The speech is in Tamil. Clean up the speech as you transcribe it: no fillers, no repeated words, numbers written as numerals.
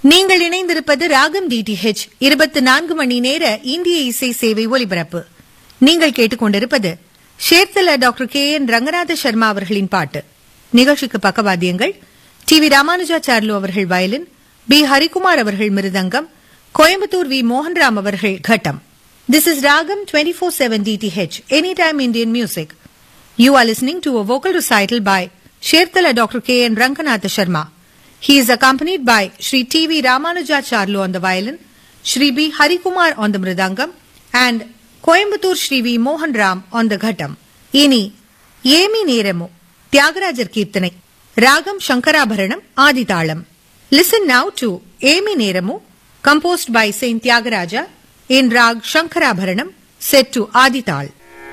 நீங்கள் இணைந்திருப்பது ராகம் டிடிஹெச் 24 மணி நேர இந்திய இசை சேவை ஒலிபரப்பு. நீங்கள் கேட்டுக்கொண்டிருப்பது ஷேர்தல டாக்டர் KN ரங்கநாத சர்மா அவர்களின் பாட்டு. நிகழ்ச்சிக்கு பக்கவாத்தியங்கள் TV ராமானுஜாச்சார்லு அவர்கள் வயலின், B ஹரிகுமார் அவர்கள் மிருதங்கம், கோயம்புத்தூர் V மோகன்ராம் அவர்கள் கட்டம். This is Ragam 24/7 DTH, Anytime Indian Music. You are listening to a vocal recital by Cherthala doctor KN Ranganatha Sharma. He is accompanied by Shri TV Ramanujacharlu on the violin, Shri B Harikumar on the mridangam, and Coimbatore Shri V Mohan Ram on the ghattam. Ini Yemi Neremu Tyagarajar Kirtanai Ragam Shankarabharanam Adithalam. Listen now to Yemi Neremu, composed by Saint Tyagaraja in Rag Shankarabharanam, set to Adithal.